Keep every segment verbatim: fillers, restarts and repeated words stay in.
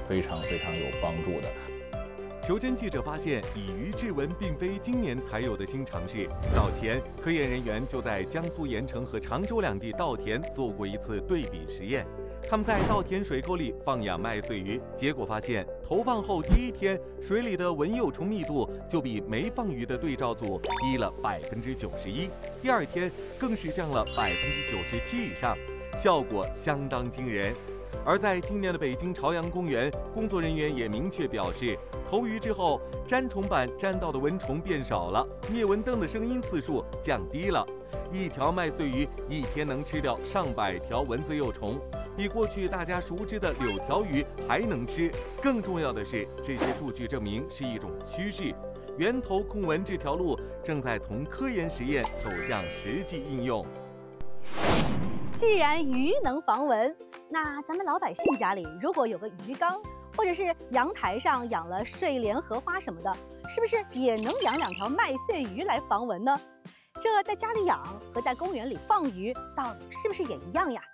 非常非常有帮助的。 求真记者发现，以鱼制文并非今年才有的新尝试。早前，科研人员就在江苏盐城和常州两地稻田做过一次对比实验。他们在稻田水沟里放养麦穗鱼，结果发现，投放后第一天，水里的蚊幼虫密度就比没放鱼的对照组低了百分之九十一，第二天更是降了百分之九十七以上，效果相当惊人。而在今年的北京朝阳公园，工作人员也明确表示，投鱼之后，粘虫板粘到的蚊虫变少了，灭蚊灯的声音次数降低了。一条麦穗鱼一天能吃掉上百条蚊子幼虫，比过去大家熟知的柳条鱼还能吃。更重要的是，这些数据证明是一种趋势，源头控蚊这条路正在从科研实验走向实际应用。 既然鱼能防蚊，那咱们老百姓家里如果有个鱼缸，或者是阳台上养了睡莲、荷花什么的，是不是也能养两条麦穗鱼来防蚊呢？这在家里养和在公园里放鱼，道理是不是也一样呀？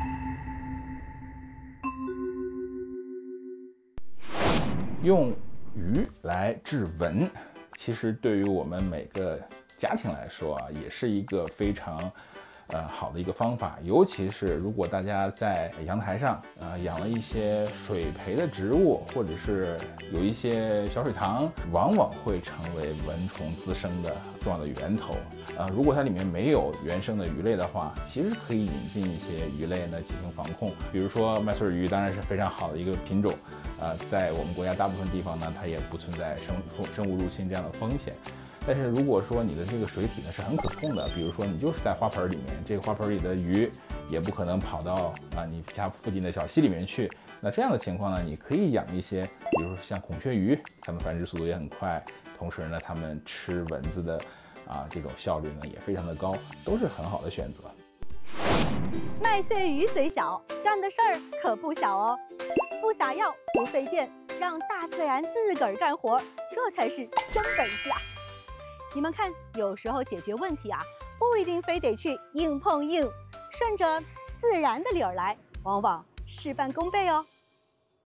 用鱼来治蚊，其实对于我们每个家庭来说啊，也是一个非常呃好的一个方法。尤其是如果大家在阳台上啊、呃、养了一些水培的植物，或者是有一些小水塘，往往会成为蚊虫滋生的重要的源头。呃，如果它里面没有原生的鱼类的话，其实可以引进一些鱼类呢进行防控。比如说麦穗鱼，当然是非常好的一个品种。呃，在我们国家大部分地方呢，它也不存在生生物入侵这样的风险。但是如果说你的这个水体呢是很可控的，比如说你就是在花盆里面，这个花盆里的鱼也不可能跑到啊你家附近的小溪里面去。那这样的情况呢，你可以养一些，比如说像孔雀鱼，它们繁殖速度也很快，同时呢，它们吃蚊子的啊这种效率呢也非常的高，都是很好的选择。 麦穗鱼虽小，干的事儿可不小哦。不撒药，不费电，让大自然自个儿干活，这才是真本事啊！你们看，有时候解决问题啊，不一定非得去硬碰硬，顺着自然的理儿来，往往事半功倍哦。